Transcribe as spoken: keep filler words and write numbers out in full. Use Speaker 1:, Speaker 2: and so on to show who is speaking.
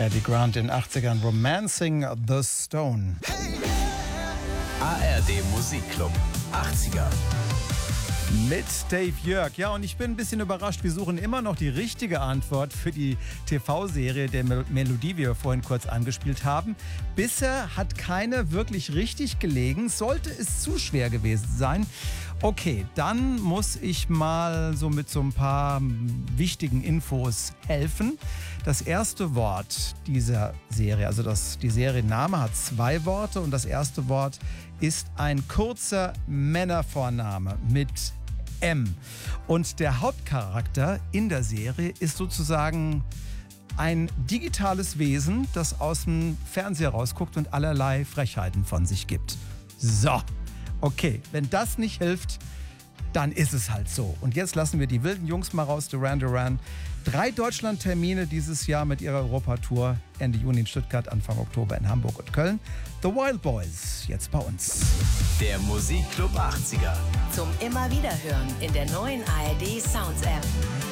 Speaker 1: Eddie Grant in den achtzigern, Romancing the Stone.
Speaker 2: A R D Musikclub achtziger.
Speaker 1: Mit Dave Jörg. Ja, und ich bin ein bisschen überrascht. Wir suchen immer noch die richtige Antwort für die T V-Serie der Mel- Melodie, wie wir vorhin kurz angespielt haben. Bisher hat keine wirklich richtig gelegen. Sollte es zu schwer gewesen sein. Okay, dann muss ich mal so mit so ein paar wichtigen Infos helfen. Das erste Wort dieser Serie, also das, die Serienname hat zwei Worte und das erste Wort ist ein kurzer Männervorname mit M. Und der Hauptcharakter in der Serie ist sozusagen ein digitales Wesen, das aus dem Fernseher rausguckt und allerlei Frechheiten von sich gibt. So, okay, wenn das nicht hilft, dann ist es halt so. Und jetzt lassen wir die wilden Jungs mal raus, Duran Duran. Drei Deutschland-Termine dieses Jahr mit ihrer Europatour. Ende Juni in Stuttgart, Anfang Oktober in Hamburg und Köln. The Wild Boys, jetzt bei uns.
Speaker 2: Der Musikclub achtziger.
Speaker 3: Zum immer wieder hören in der neuen A R D Sounds App.